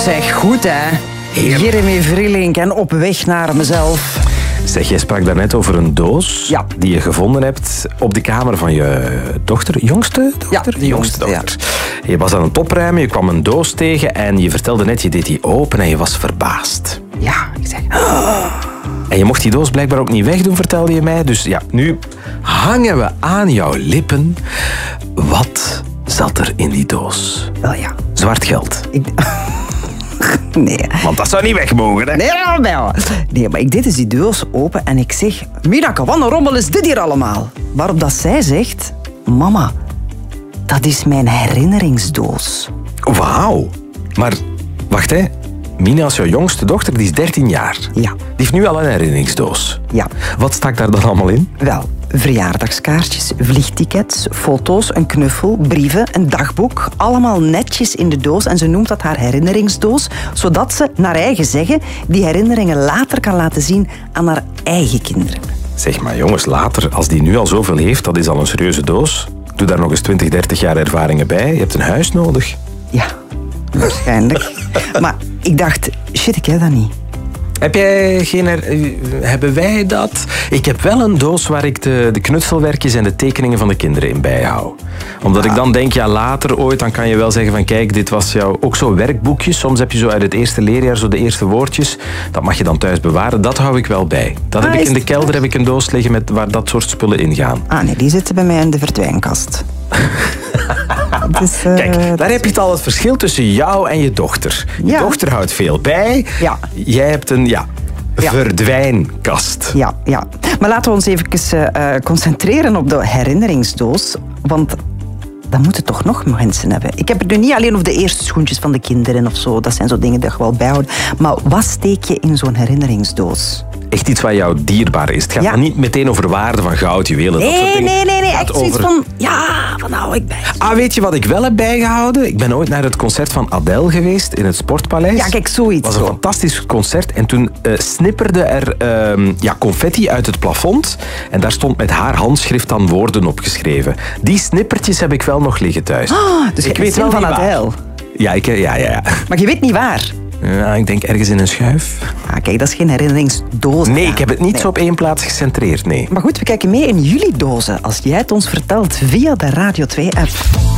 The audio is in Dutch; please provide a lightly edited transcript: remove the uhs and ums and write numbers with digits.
Zeg, goed hè. Jeremy Vrielink en Op weg naar mezelf. Zeg, jij sprak daarnet over een doos die je gevonden hebt op de kamer van je dochter. Jongste dochter? Ja, de jongste dochter. Ja. Je was aan het opruimen, je kwam een doos tegen en je vertelde net, je deed die open en je was verbaasd. Ja, ik zeg... En je mocht die doos blijkbaar ook niet wegdoen, vertelde je mij. Dus ja, nu hangen we aan jouw lippen. Wat zat er in die doos? Wel ja. Zwart geld. Nee. Want dat zou niet weg mogen, hè? Nee, maar ik deed dus die doos open en ik zeg... Minaka, wat een rommel is dit hier allemaal? Waarop dat zij zegt... Mama, dat is mijn herinneringsdoos. Wauw. Maar, wacht hè. Mina is jouw jongste dochter, die is 13 jaar. Ja. Die heeft nu al een herinneringdoos. Ja. Wat stak daar dan allemaal in? Wel, verjaardagskaartjes, vliegtickets, foto's, een knuffel, brieven, een dagboek. Allemaal netjes in de doos en ze noemt dat haar herinneringsdoos, zodat ze, naar eigen zeggen, die herinneringen later kan laten zien aan haar eigen kinderen. Zeg maar jongens, later, als die nu al zoveel heeft, dat is al een serieuze doos. Doe daar nog eens 20, 30 jaar ervaringen bij. Je hebt een huis nodig. Ja, waarschijnlijk. Maar ik dacht, shit, ik heb dat niet. Heb jij hebben wij dat? Ik heb wel een doos waar ik de knutselwerkjes en de tekeningen van de kinderen in bijhoud. Omdat ik dan denk, ja, later ooit, dan kan je wel zeggen van kijk, dit was jouw... Ook zo werkboekjes, soms heb je zo uit het eerste leerjaar zo de eerste woordjes. Dat mag je dan thuis bewaren, dat hou ik wel bij. Dat heb ik in de kelder, heb ik een doos liggen waar dat soort spullen in gaan. Ah nee, die zitten bij mij in de verdwijnkast. Dus, kijk, daar heb je het al het verschil tussen jou en je dochter. Je dochter houdt veel bij. Ja. Jij hebt een verdwijnkast. Ja. Maar laten we ons even concentreren op de herinneringsdoos. Want dat moeten toch nog mensen hebben. Ik heb het nu niet alleen over de eerste schoentjes van de kinderen of zo. Dat zijn zo dingen die je wel bijhoudt. Maar wat steek je in zo'n herinneringsdoos? Echt iets wat jou dierbaar is. Het gaat dan niet meteen over waarde van goud, juwelen, dat soort dingen. Nee. Echt zoiets van, van hou ik bij. Ah, weet je wat ik wel heb bijgehouden? Ik ben ooit naar het concert van Adele geweest in het Sportpaleis. Ja, kijk, zoiets. Het was een fantastisch concert. En toen snipperde er confetti uit het plafond. En daar stond met haar handschrift dan woorden opgeschreven. Die snippertjes heb ik wel nog liggen thuis. Dus ik weet wel van Adele. Ja. Maar je weet niet waar. Ja, ik denk ergens in een schuif. Ah, kijk, dat is geen herinneringsdoos. Nee, ik heb het niet zo op één plaats gecentreerd, nee. Maar goed, we kijken mee in jullie dozen als jij het ons vertelt via de Radio 2-app.